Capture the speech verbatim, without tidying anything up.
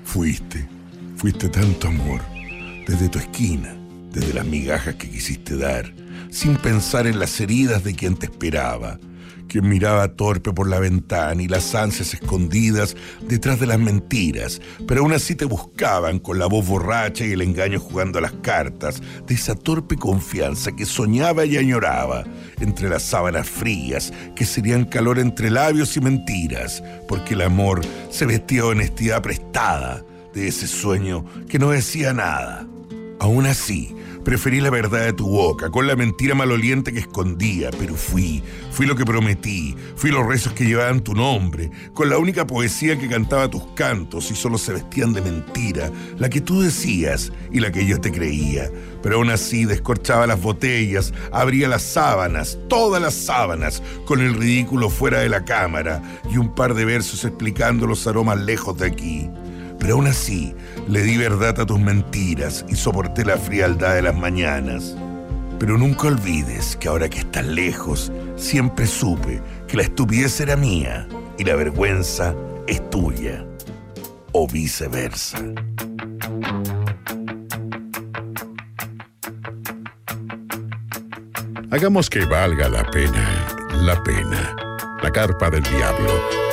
Fuiste, fuiste tanto amor, desde tu esquina, desde las migajas que quisiste dar, sin pensar en las heridas de quien te esperaba, quien miraba torpe por la ventana y las ansias escondidas detrás de las mentiras, pero aún así te buscaban con la voz borracha y el engaño jugando a las cartas de esa torpe confianza que soñaba y añoraba entre las sábanas frías que serían calor entre labios y mentiras, porque el amor se vestía de honestidad prestada de ese sueño que no decía nada. Aún así, preferí la verdad de tu boca, con la mentira maloliente que escondía, pero fui, fui lo que prometí, fui los rezos que llevaban tu nombre, con la única poesía que cantaba tus cantos y solo se vestían de mentira, la que tú decías y la que yo te creía. Pero aún así descorchaba las botellas, abría las sábanas, todas las sábanas, con el ridículo fuera de la cámara y un par de versos explicando los aromas lejos de aquí. Pero aún así, le di verdad a tus mentiras y soporté la frialdad de las mañanas. Pero nunca olvides que ahora que estás lejos, siempre supe que la estupidez era mía y la vergüenza es tuya. O viceversa. Hagamos que valga la pena, la pena. La carpa del diablo.